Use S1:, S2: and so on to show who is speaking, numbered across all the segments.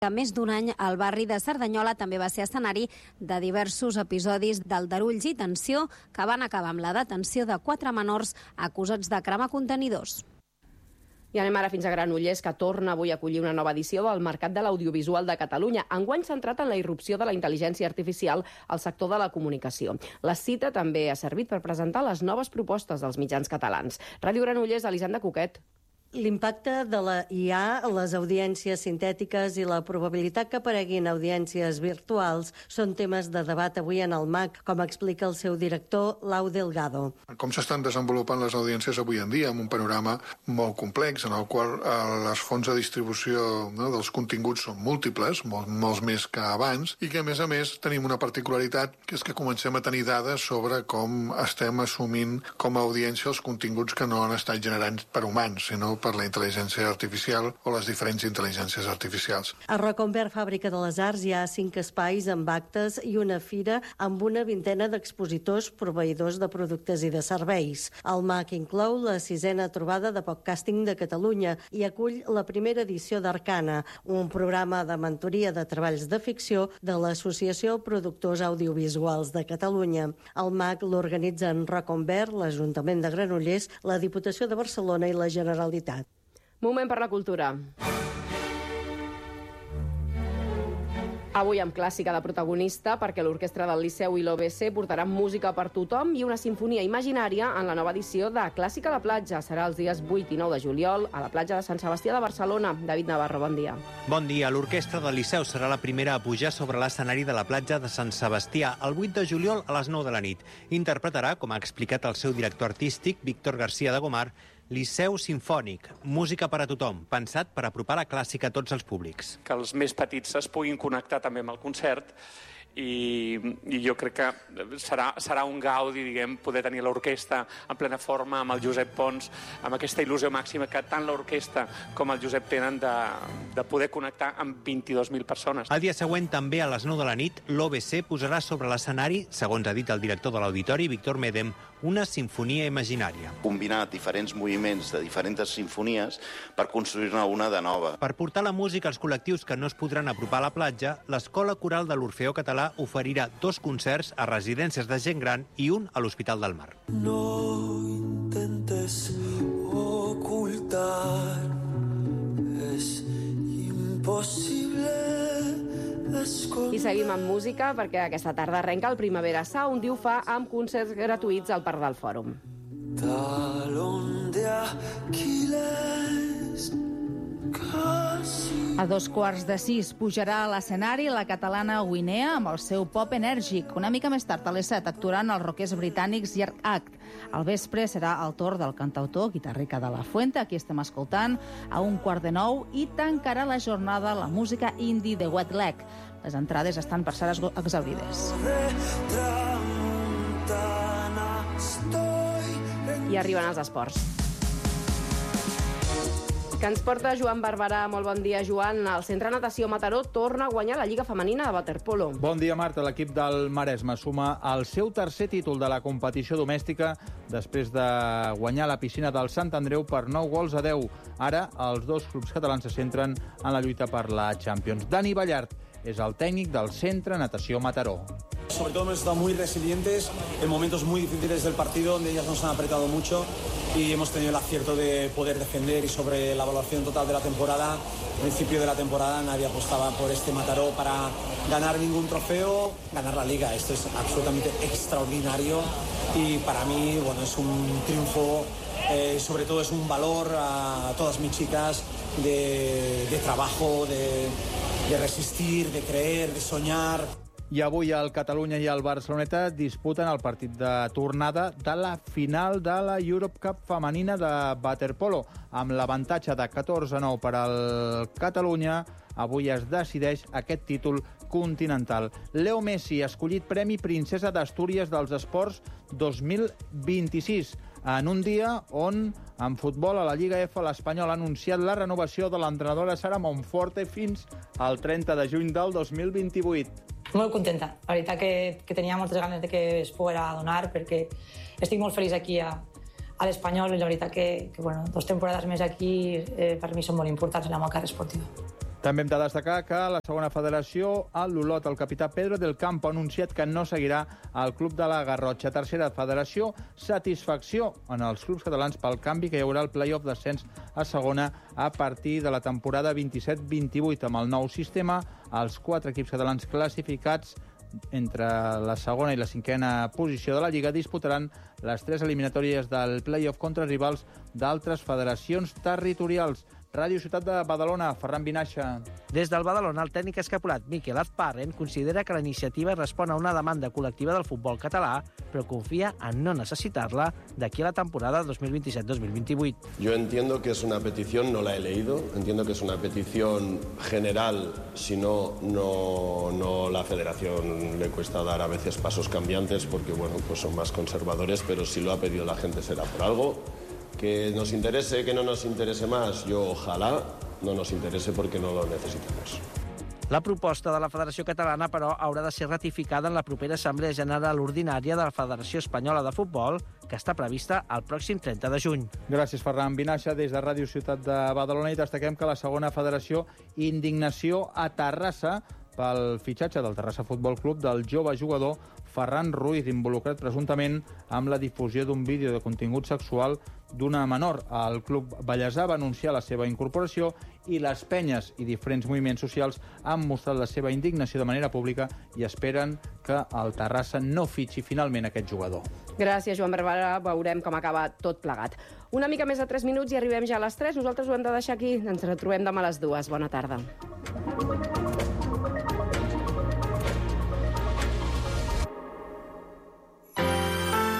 S1: Més d'un any, el barri de Cerdanyola també va ser escenari de diversos episodis d'aldarulls i tensió que van acabar amb la detenció de 4 menors acusats de cremar contenidors.
S2: I anem ara fins a Granollers, que torna avui a acollir una nova edició del Mercat de l'Audiovisual de Catalunya, enguany centrat en la irrupció de la intel·ligència artificial al sector de la comunicació. La cita també ha servit per presentar les noves propostes dels mitjans catalans. Ràdio Granollers, Elisenda Coquet.
S3: L'impacte de la IA, les audiències sintètiques i la probabilitat que apareguin audiències virtuals són temes de debat avui en el MAC, com explica el seu director, Lau Delgado.
S4: Com s'estan desenvolupant les audiències avui en dia, amb un panorama molt complex, en el qual les fonts de distribució dels continguts són múltiples, molts més que abans, i que, a més, tenim una particularitat, que és que comencem a tenir dades sobre com estem assumint com a audiència els continguts que no han estat generats per humans, sinó per la intel·ligència artificial o les diferents intel·ligències artificials.
S3: A Roconvert, Fàbrica de les Arts, hi ha 5 espais amb actes i una fira amb una vintena d'expositors proveïdors de productes i de serveis. El MAC inclou la 6a trobada de podcasting de Catalunya i acull la primera edició d'Arcana, un programa de mentoria de treballs de ficció de l'Associació Productors Audiovisuals de Catalunya. El MAC l'organitzen Roconvert, l'Ajuntament de Granollers, la Diputació de Barcelona i la Generalitat.
S2: Moment per la cultura. Avui amb clàssica de protagonista, perquè l'Orquestra del Liceu i l'OBC portaran música per tothom i una sinfonia imaginària en la nova edició de Clàssica a la platja. Serà els dies 8 i 9 de juliol a la platja de Sant Sebastià de Barcelona. David Navarro, bon dia.
S5: Bon dia. L'Orquestra del Liceu serà la primera a pujar sobre l'escenari de la platja de Sant Sebastià el 8 de juliol a les 9 de la nit. Interpretarà, com ha explicat el seu director artístic, Víctor García de Gomar, Liceu Simfònic, música per a tothom, pensat per apropar la clàssica a tots els públics.
S6: Que els més petits es puguin connectar també amb el concert i jo crec que serà un gaudi, diguem, poder tenir l'orquestra en plena forma amb el Josep Pons, amb aquesta il·lusió màxima que tant l'orquestra com el Josep tenen de poder connectar amb 22.000 persones.
S5: El dia següent, també a les 9 de la nit, l'OBC posarà sobre l'escenari, segons ha dit el director de l'Auditori, Víctor Medem, una sinfonia imaginària.
S7: Combinar diferents moviments de diferents sinfonies per construir-ne una de nova.
S5: Per portar la música als col·lectius que no es podran apropar a la platja, l'Escola Coral de l'Orfeó Català oferirà 2 concerts a residències de gent gran i un a l'Hospital del Mar.
S8: No intentes ocultar, és impossible escoltar.
S2: I seguim amb música perquè aquesta tarda arrenca el Primavera Sound i ho fa amb concerts gratuïts al Parc del Fòrum.
S8: Talón de Aquiles, casi.
S9: A 5:15 pujarà a l'escenari la catalana Guinea amb el seu pop enèrgic. Una mica més tard, a les 7, actuaran els rockers britànics Yark Act. Al vespre serà el torn del cantautor Guitarrica de la Fuente, aquí estem escoltant, a 8:15, i tancarà la jornada la música indie de Wet Leg. Les entrades estan per ser exhaurides.
S2: I arriben els esports, que ens porta Joan Barberà. Molt bon dia, Joan. El Centre Natació Mataró torna a guanyar la Lliga Femenina de waterpolo.
S10: Bon dia, Marta. L'equip del Maresme suma el seu tercer títol de la competició domèstica després de guanyar la piscina del Sant Andreu per 9-10. Ara, els 2 clubs catalans se centren en la lluita per la Champions. Dani Ballart és el tècnic del Centre Natació Mataró.
S11: Sobre todo hemos estado muy resilientes en momentos muy difíciles del partido, donde ellas nos han apretado mucho y hemos tenido el acierto de poder defender. Y sobre la evaluación total de la temporada, al principio de la temporada nadie apostaba por este Mataró para ganar ningún trofeo, ganar la Liga. Esto es absolutamente extraordinario y para mí, bueno, es un triunfo, sobre todo es un valor a todas mis chicas de trabajo, de resistir, de creer, de soñar.
S10: I avui el Catalunya i el Barceloneta disputen el partit de tornada de la final de la Europe Cup femenina de waterpolo. Amb l'avantatge de 14-9 per al Catalunya, avui es decideix aquest títol continental. Leo Messi, escollit Premi Princesa d'Astúries dels Esports 2026, en un dia on, en futbol, a la Lliga F, l'Espanyol ha anunciat la renovació de l'entrenadora Sara Monforte fins al 30 de juny del 2028.
S12: Molt contenta. La veritat que tenia moltes ganes de que es poguera donar, perquè estic molt feliç aquí a l'Espanyol i la veritat que 2 temporades més aquí per mi són molt importants en la meva carrera esportiva.
S10: També hem de destacar que la segona federació, l'Olot, el capità Pedro del Campo, ha anunciat que no seguirà al club de la Garrotxa. Tercera federació, satisfacció en els clubs catalans pel canvi que hi haurà el play-off d'ascens a segona a partir de la temporada 27-28. Amb el nou sistema, els 4 equips catalans classificats entre la segona i la cinquena posició de la Lliga disputaran les 3 eliminatòries del play-off contra rivals d'altres federacions territorials. Ràdio Ciutat de Badalona, Ferran Vinaixa.
S13: Des del Badalona, el tècnic escapulat Miquel Azparren considera que la iniciativa respon a una demanda col·lectiva del futbol català, però confia en no necessitar-la d'aquí a la temporada 2027-2028.
S14: Yo entiendo que es una petición, no la he leído, entiendo que es una petición general, si no la federación le cuesta dar a veces pasos cambiantes porque bueno, pues son más conservadores, pero si lo ha pedido la gente será por algo. Que nos interese, que no nos interese más, yo ojalá no nos interese porque no lo necesitamos.
S13: La proposta de la Federació Catalana, però, haurà de ser ratificada en la propera Assemblea General Ordinària de la Federació Espanyola de Futbol, que està prevista el pròxim 30 de juny.
S10: Gràcies, Ferran Vinaixa. Des de Ràdio Ciutat de Badalona i destaquem que la segona federació, indignació a Terrassa pel fitxatge del Terrassa Futbol Club del jove jugador Ferran Ruiz, involucrat presumptament amb la difusió d'un vídeo de contingut sexual d'una menor. El club ballesà va anunciar la seva incorporació i les penyes i diferents moviments socials han mostrat la seva indignació de manera pública i esperen que el Terrassa no fitxi finalment aquest jugador.
S2: Gràcies, Joan Barbara. Veurem com acaba tot plegat. Una mica més de 3 minuts i arribem ja a les 3. Nosaltres ho hem de deixar aquí. Ens retrobem demà a les 2. Bona tarda.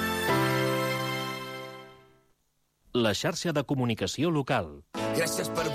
S15: La xarxa de comunicació local.
S16: Gràcies per